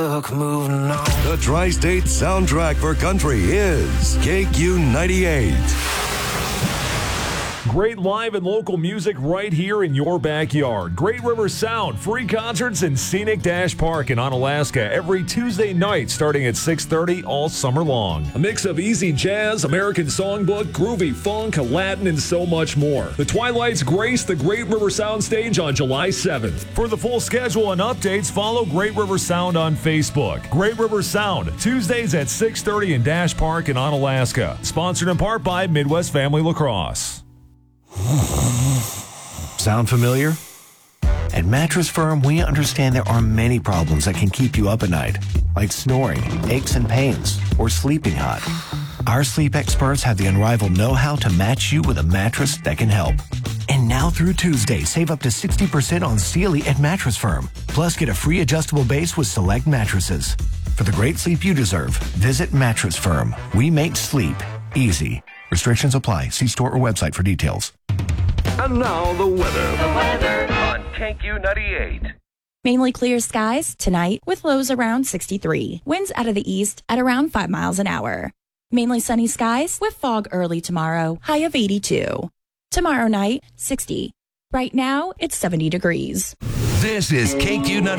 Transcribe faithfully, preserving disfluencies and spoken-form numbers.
Look, moving on. The Tri-State soundtrack for country is K Q ninety-eight. Great live and local music right here in your backyard. Great River Sound, free concerts in Scenic Dash Park in Onalaska every Tuesday night starting at six thirty all summer long. A mix of easy jazz, American songbook, groovy funk, Latin, and so much more. The Twilights grace the Great River Sound stage on July seventh. For the full schedule and updates, follow Great River Sound on Facebook. Great River Sound, Tuesdays at six thirty in Dash Park in Onalaska. Sponsored in part by Midwest Family Lacrosse. Sound familiar? At Mattress Firm, we understand there are many problems that can keep you up at night, like snoring, aches and pains, or sleeping hot. Our sleep experts have the unrivaled know-how to match you with a mattress that can help. And now through Tuesday, save up to sixty percent on Sealy at Mattress Firm. Plus, get a free adjustable base with select mattresses. For the great sleep you deserve, visit Mattress Firm. We make sleep easy. Restrictions apply. See store or website for details. And now the weather. The weather on K Q ninety-eight. Mainly clear skies tonight with lows around sixty-three. Winds out of the east at around five miles an hour. Mainly sunny skies with fog early tomorrow, high of eighty-two. Tomorrow night, sixty. Right now, it's seventy degrees. This is K Q ninety-eight.